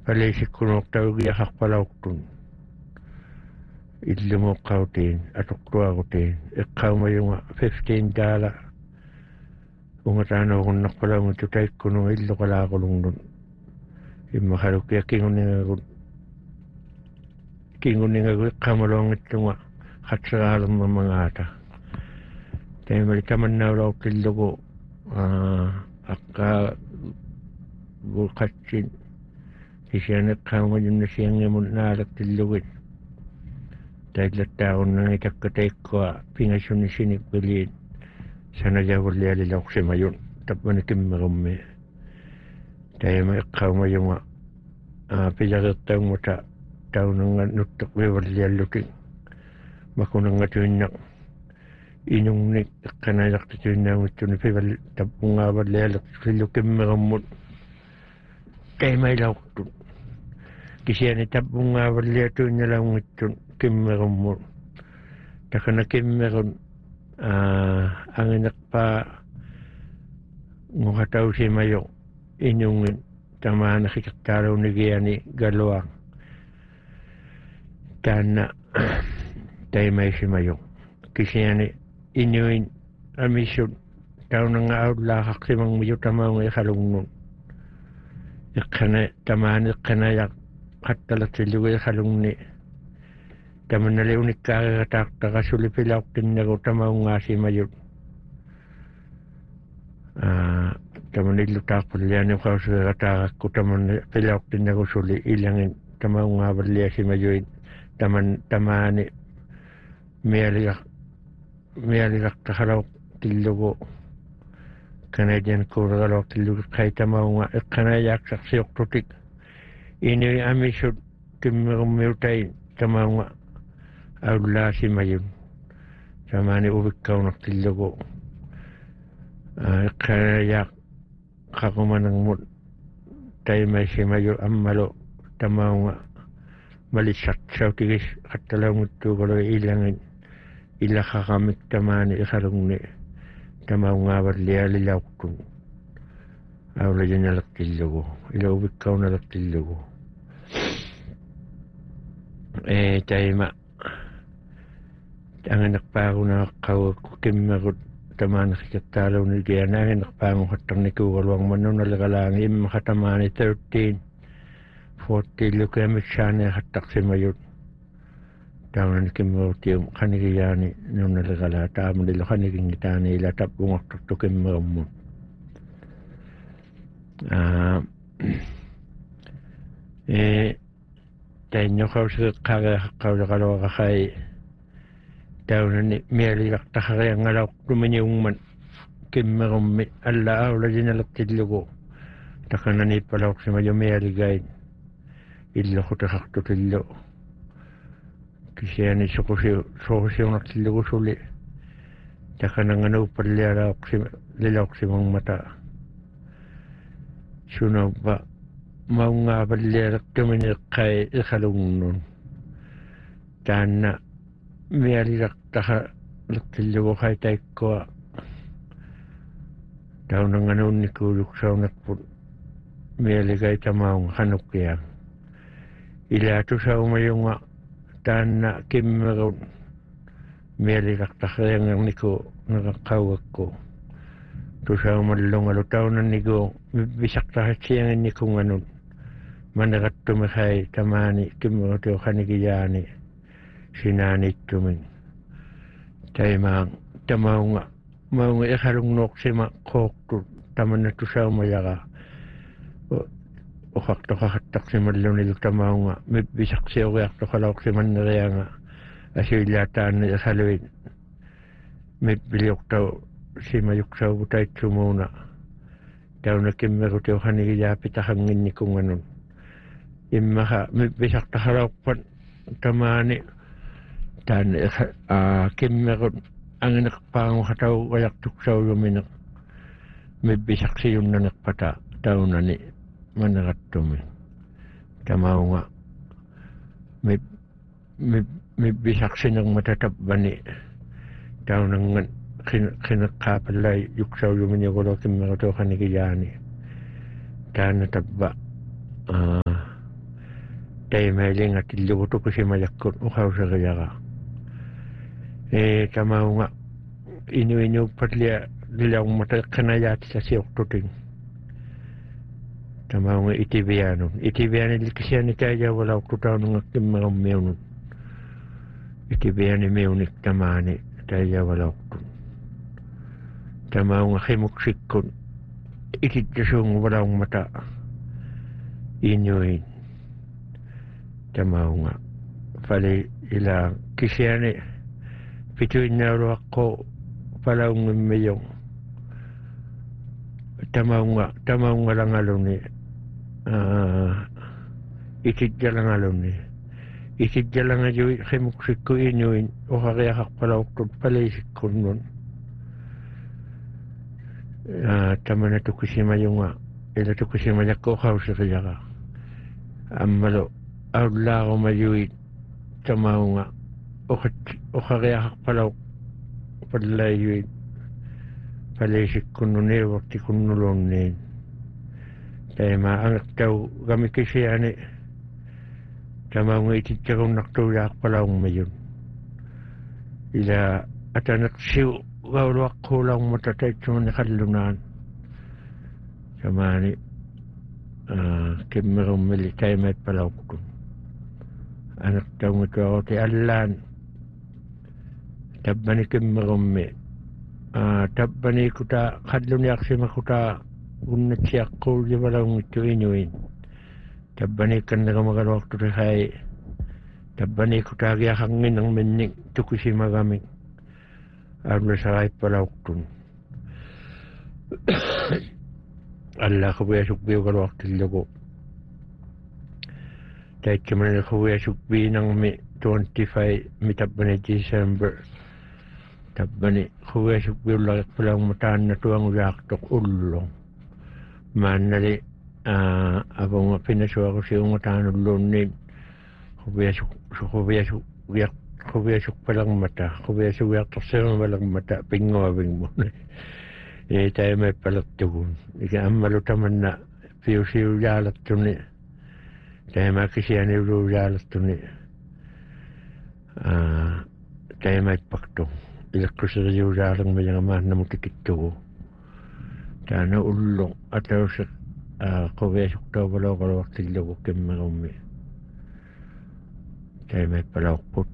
Palisikkunok taugiaqarpalauqtun illumoqqautiin atuqtuaqutiin iqqaumayunga 15 taala ungataanuugunnarpalaungu taikkunu illuqalaaqulungnun immakhalukkia kingunningagu iqqaamaluangittunga qatsiraalummangaata taimali tamannaulauqtillugu aqqaa qatsin isianeqqaamajunna siangimun naalaqtillugit taillattaaqunnangi takkataikkua pingassunni sinikpiliin sanajavullialilauqsimayun tappani kimmerummi taima iqqaumayunga pilareertaungmuta taunanga nutteqvivalliallutin makunangatuinnaq inungnik iqqanajaqtituinnaangutsuni pival tappungaavallaaleqsillu kimmerummut taimailaurtun kisiani tappungaavallaatuinnalaungitsun kimmerummut takana kimmerun angineqpaa nguhatausimayo inungin tamaanaqiqtaaluunigiani galuaq taanna taimaisimayo kisiani inuin amissun taunanga aullaaqaqsimangmiyu tamaunga iqalungnun iqqana tamaani iqqanayaq qattalatsillugu iqalungni tamanali unikkaariqataaqtaqasuli pilauqtinnagu tamaungaasimayut tamanillu taaqpulliani qausuiqataaqakku tamanni pilauqtinnagu suli ilangin tamaungaavalliasimayuin tamaani mialiqtaqalauqtillugu Canadian kuuraqalauqtillugu qaitamaunga iqqanayaaqsaqsiuqtutik inui amisut kimmerummiutain tamaunga aullaasimayun tamaani uvikkaunaqtillugu iqqanayaaq qaqumanangmut taimaisimayu ammalu tamaunga malissaqsautigis qattalaunguttuugalu ilangin illaqaqamik tamaani iqalungni tamaungaavallialilauqtun aulajinalaqtillugu ila uvikkaunalaqtillugu taima angineqpaagunaqqauakku kimmerut tamaanaqiqattaaluunigianaangineqpaanguqattarnikuugaluangmannunaliqalaangi immakatamaani 13-14 lukamisaaniqattaqsimayut taunani kimmerutium qanigiyaani nunnaliqalaa taamunillu qanigingitaani ila tappungortortu kimmerummun tainnoqausiqaaqaaqauluqaluaqaqai taunani mialiqartaqariangalauqtumaniungman kimmerummi alla aulajinalaqtillugu taqananiippalauqsimayu mialigain illuqutaqartutillu kisiani soqusiunartillugu suli taqananganuuppallialauqsimangmata sunaupa maungaavallialaqtumini iqqai iqalungnun taanna mialiqartaqalaqtillugu qaitaikkua taunanganuunnikuuluksaunerput mialigai tamaunga qanukkiang ilaatusaumayunga taanna kimmerun mialiqartaqariangarniku naqaqqaugakku tusaumallungalu taunanniku visaqtaratsianginnikunganun maneqattumiqai tamaani kimmerutiu qanigiyaani sinaanittumin tamaunga iqalungnuuqsima qooqtut tamanna tusaumayaqa uqaqtoqaqattaqsimallunilu tamaunga visaqsiuqiartoqalauqsimannerianga asuillaataanni iqaluin mippiliuqtau simayuqsauvutaitsumuuna tauna kimmerutiu qanigiyaapitaqanginnikunganun immaqa visaqtaqalauqpat tamaani taanni kimmerut angineqpaanguqatauqajaqtuksaurumineq mippisaqsiyunnaneqpata taunani maneqattumi tamaunga mippisaqsinermata tappani taunangan qineqqaapallai yuksauruminigulu kimmerutuqanigiyaani taana tappa mailing at iluto ko si malakot ukaw sa kaya tama nga inu patlia nilang matakanayat sa siyok tuting tama nga itibiano likasya ni kaya wala kutaw ng aking mga meon itibiyani meonik tamani kaya wala kutun tama nga kimuksikon itidyasyong walang mata inuin tama nga pali ilang kisyani pituin na ro ako palang mayong tama nga lang alon ni itidya lang alon ni itidya lang ayo kimuksik ko inuin o kakayak pala ukod palaisik ko nun tama na to kusima yung nga ila to kusima niya ko kaw sa kaya ka amalo awla ko mayuit tama nga o kakayak pala palayuit palaisik ko nun wakti ko nulong nin kaya maangat daw kami kasi ani tama nga itidya kong naktuyak pala ang mayon ila at anak siw gawak ko lang matatay sa mga nakalunan tama ni kimerong militay may pala ko anak daw nga ko ti alan tabani kimerong me tabani ko ta kadluniak si makuta unat siya ko di walang ito inuin tabani kan na magalawak to hay tabani ko ta kaya hangin ang menik to ko si magaming arlo sa kahit pala uktun Allah ko buya sukbi ko galawak tilo ko kahit kaman na ko buya sukbi ng 25 mitabani December tabani ko buya sukbi ulak palang mataan na tuwang uyaktok ulong manali abang pinaswa ko siya mataan ulong nin ko buya suk palang mata ko buya suyak to sa walang mata pingawing mo tayo may palat tugon ika amalutaman na siyo yalat to ni tayo makisiyan ni yalat to ni tayo may pakto ilak ko sa siyo yalang may nga man na mutikit to tayo na ulong at tayo sa ko buya suk to wala ko waktil ko kim mga umi tayo may palakot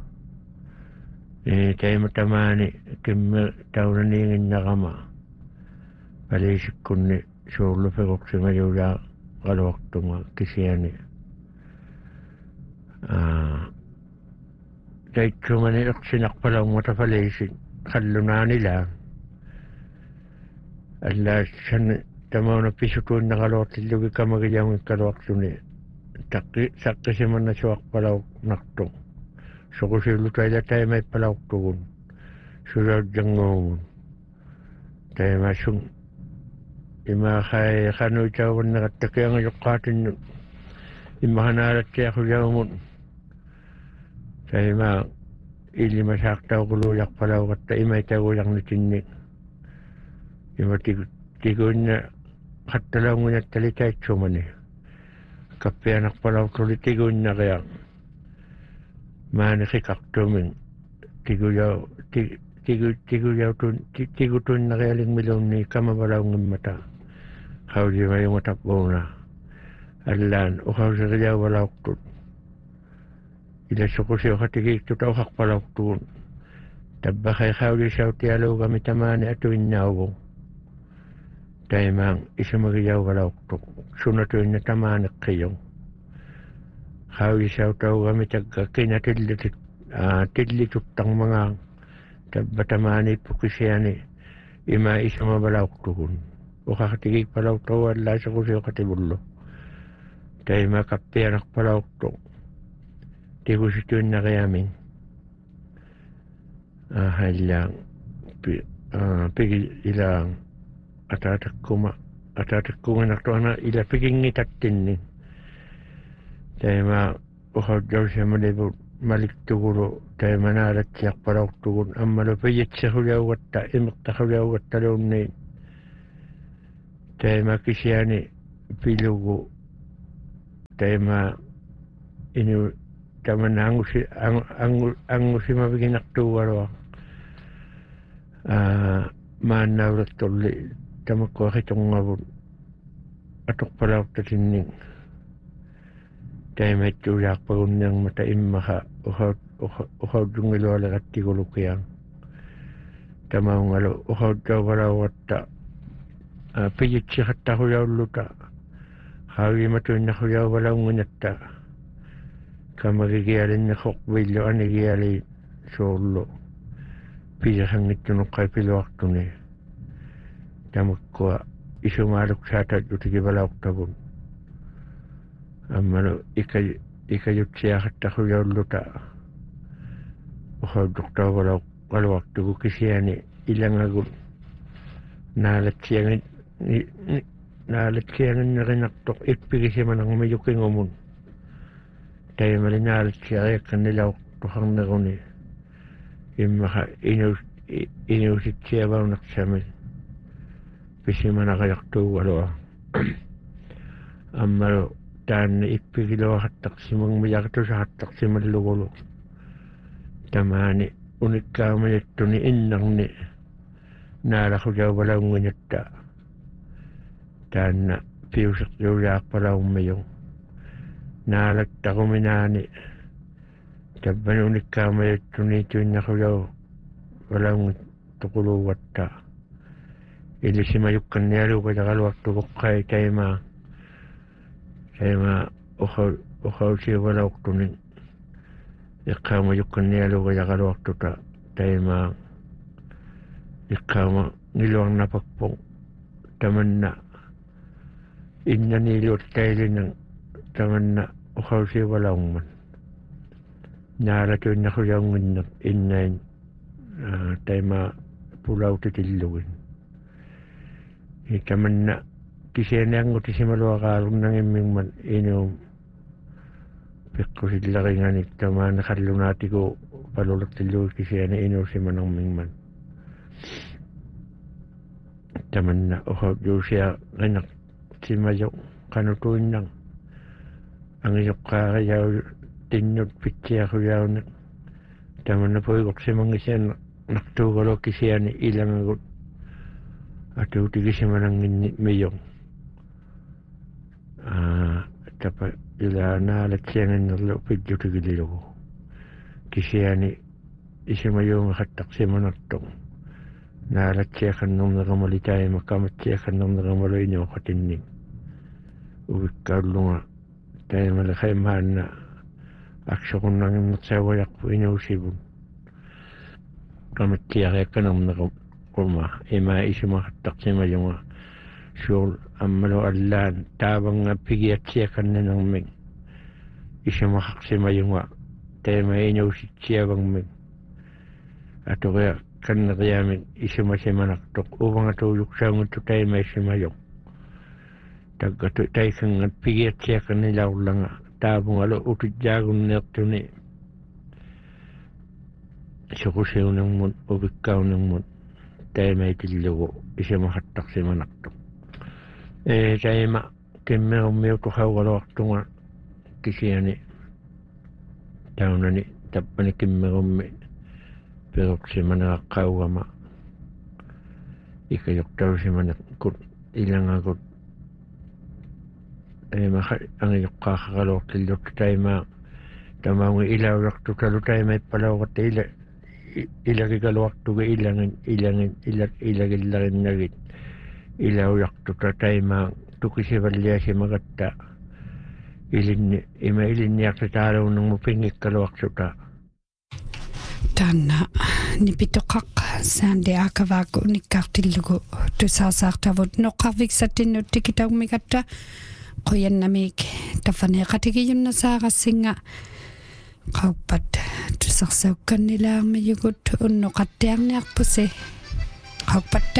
tayo matamani kim tao na ningin na kama palisik ko ni solo pekok si mayula kalawak to nga kisiyani tayo kumanilak sinak palang matapalisik kalunani lang Allah siya tamaw na pisutun na kalawak tilugi ka magayang kalawak to ni sakti siya man na siwak palaw nakto so ko siya lutay na tayo may palaw tugon sulat diyang ngongon tayo masung ima kay kano itawan na katakayang ayukatin yun ima kanalat siya ko yawon tayo ma ili masaktaw kuluyak palaw kata ima itaw yang natinig ima tigon na katalaw mo na talitay tsuman eh kape anak palaw tulitigon na kaya manikikak tuming tigo tun na kaya ling milong ni kamabalaw ng mata kau di mayong matapong na alan o kau sa kaya wala uktun ila suko siya katigik tutaw kak palaw uktun tabba kay kau di siya utiyalo kami tamani ato inawo tayo mang isa magiyaw wala uktun sunatuin na tamanak kayong Hawi siya tao kami tagakin na tidli tutang mga tabatamani po kisiyani ima isa mabalaw tuhun o kakatigig palaw tao wala sa kusiyo katibulo tayo makapi anak palaw to di ko situin na kayamin halang pigil ilang atatak kuma anak to na ila piging itatin ni tayo ukaw daw siya malibot maliktuguro tayo manalat siya paraw tugon ang malupayit sa huliyaw wata imakta huliyaw wata daw na tayo makisiyani pilugo tayo inu taman angusi mabiginak tuwaro maanaurat tolli tamakko kitongabun atok palaw tatinning taimet tuyak pagunyang mata immaha uhaw dungilo alagatti kulukiyang tamaw ngalo uhaw daw warawatta pijit sihatta huyawluta hawi matun na huyaw walaw ngunatta kamagigiyalin na khokbilyo anigiyali solo pijahangit tunukay pilwakto ni tamakko isumalok sata jutigi balawak tabun amalo ikayut siya hatta huyawluta uhaw dokta walawak tugu kisiyani ilang agun nalat siya na rinaktok ipigisi man ang mayuking umun tayo malinalat siya kaya kanilawak tukang naguni imaka inusit siya ba naksamin pisi man nakayak to walo amalo tan ipigilo hatak simang mayak to sa hatak simang lugulo tamani unik ka mayito ni inang ni nara ko jaw wala ngunyata tan piusak jaw pala umayong nalat ako minani taban unik ka mayito ni tunya ko jaw wala tukulo wata ili si mayukan niyalo ko jagal waktu ko kay ma uhaw siya wala waktu ni ikaw mayukan niyalo ko jagal waktu ta tayo ma ikaw niluang napagpong taman na inanilot tayo ng taman na ukaw siya walang man narato na ko yung inayin tayo mapulaw titilugin taman na kisya na ang uti si maluwakarong ng iming man inom peko sila kay nga nit taman nakarlunati ko palulot tilugin kisya na inom si manang mingman taman na uhaw diyo siya kanak si mayo kanutuin lang ang iyok kakayaw tinyot pitya ko yaw na taman na po ikok si mga siya naktugalo kisya ni ilang agot at utigi si manang mayong tapa ila nalat siya nga nalupid yung tigililo ko kisya ni isi mayong katak si manatong nalat siya kan nung nakamalitay makamat siya kan nung nakamaloy niyo katinig uwik karlo nga tayo malakay mahan na aksyo kong nang natsawayak po inausibon kamat siya kaya kan nung nakamuma ima isi makatak siya mayong sure ang malo alan tabang pigiyat siya kan na nang mig isi makaksi mayong tayo may inausit siya bang mig ato kaya kan nakayamin isimasi manaktok upang atulog siya ngunto tayo may simayong tagato tayo kang pigiyat siya kanilaw lang tabong alo utut jagon nerto ni sukusiw ng mun ubikaw ng mun tayo may tilugo isimakatak si manaktok tayo kimmew to hawalo wakto nga kisiya ni tayo na ni tapan ni kimmew pero si manakawama ikayok daw si manakot ilang agot ang iyok kakakalok tilok tayo tamang ilaw wakto talo tayo may palawat ilagi kalawak tuga ilangin nagit ilaw wakto tayo tukisibalya si magatta ilin niyak sa taraw ng mupingik kalawak suta Tanna nipitukak sande akavaku nikkartillugu tusaasaartavut noqqarviksatinnu tikitaummigatta qoyannamik tafaneeqatigiyunna saaqassinga qauppat tusarsaukkannilaarmiyugut unnoqattiarniarpusi qauppat